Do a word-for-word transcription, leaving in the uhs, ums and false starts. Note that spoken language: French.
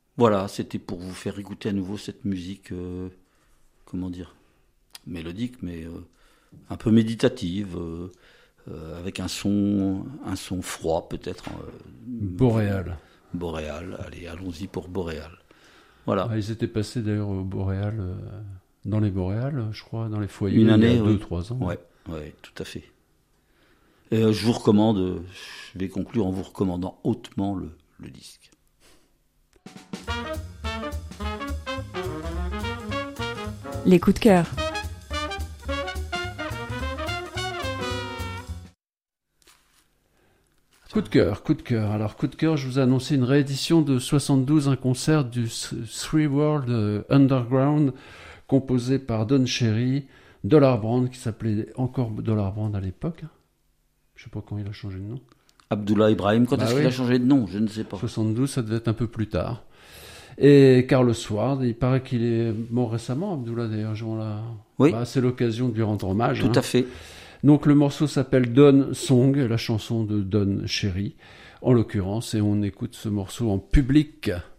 Voilà, c'était pour vous faire écouter à nouveau cette musique, euh, comment dire, mélodique, mais euh, un peu méditative, euh, euh, avec un son, un son froid peut-être. euh, Boréal. Boréal, allez, allons-y pour Boréal. Voilà. Ah, ils étaient passés d'ailleurs au Boréal, euh, dans les Boréales, je crois, dans les foyers, Une année, il y a oui. deux trois ans. Ouais, ouais, tout à fait. Et euh, je vous recommande, euh, je vais conclure en vous recommandant hautement le, le disque. Les coups de cœur. Coup de cœur, coup de cœur. Alors, coup de cœur, je vous ai annoncé une réédition de soixante-douze, un concert du Three World Underground, composé par Don Cherry, Dollar Brand, qui s'appelait encore Dollar Brand à l'époque. Je sais pas quand il a changé de nom. Abdullah Ibrahim, quand Bah est-ce oui. qu'il a changé de nom? Je ne sais pas. soixante-douze, ça devait être un peu plus tard. Et Carlos Ward, il paraît qu'il est mort récemment, Abdullah d'ailleurs. Je la... Oui. Bah, c'est l'occasion de lui rendre hommage. Tout hein. à fait. Donc le morceau s'appelle Don Song, la chanson de Don Cherry, en l'occurrence, et on écoute ce morceau en public.